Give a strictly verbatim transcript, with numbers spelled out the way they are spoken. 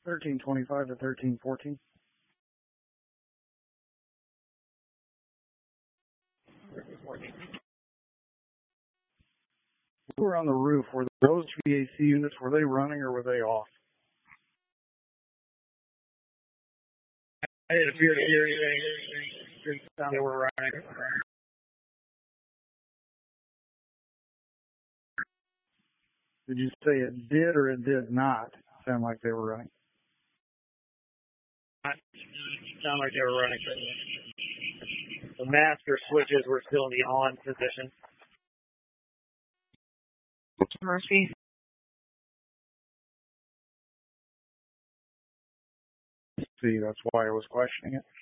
thirteen twenty-five to thirteen fourteen. We were on the roof. Were those V A C units, were they running or were they off? I didn't appear to hear anything. It didn't sound like they were running. Did you say it did or it did not sound like they were running? It sounded like they were running. The master switches were still in the on position. Murphy. See, that's why I was questioning it.